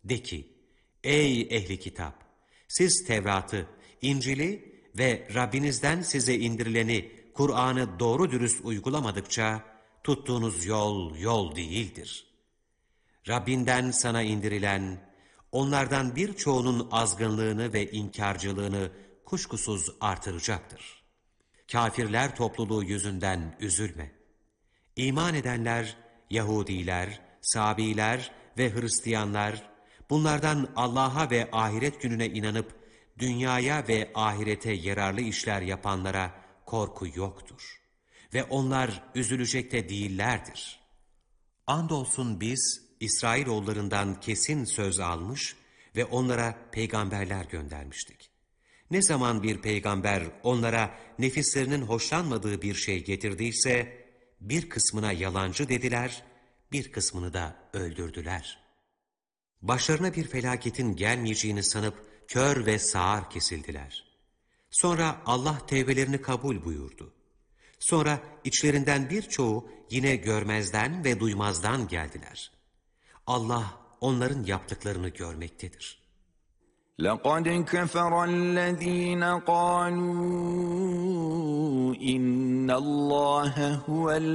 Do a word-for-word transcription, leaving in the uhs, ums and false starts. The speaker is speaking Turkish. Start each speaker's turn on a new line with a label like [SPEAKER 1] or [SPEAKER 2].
[SPEAKER 1] De ki, ey ehli kitap! Siz Tevrat'ı, İncil'i ve Rabbinizden size indirileni, Kur'an'ı doğru dürüst uygulamadıkça, tuttuğunuz yol, yol değildir. Rabbinden sana indirilen, onlardan birçoğunun azgınlığını ve inkarcılığını kuşkusuz artıracaktır. Kafirler topluluğu yüzünden üzülme. İman edenler, Yahudiler, Sabiler ve Hristiyanlar, bunlardan Allah'a ve ahiret gününe inanıp, dünyaya ve ahirete yararlı işler yapanlara korku yoktur. Ve onlar üzülecek de değillerdir. Andolsun biz, İsrailoğullarından kesin söz almış ve onlara peygamberler göndermiştik. Ne zaman bir peygamber onlara nefislerinin hoşlanmadığı bir şey getirdiyse, bir kısmına yalancı dediler, bir kısmını da öldürdüler. Başlarına bir felaketin gelmeyeceğini sanıp kör ve sağır kesildiler. Sonra Allah tevbelerini kabul buyurdu. Sonra içlerinden birçoğu yine görmezden ve duymazdan geldiler. Allah onların yaptıklarını görmektedir.
[SPEAKER 2] لَقَدْ كَفَرَ الَّذ۪ينَ قَالُوا اِنَّ اللّٰهَ هُوَ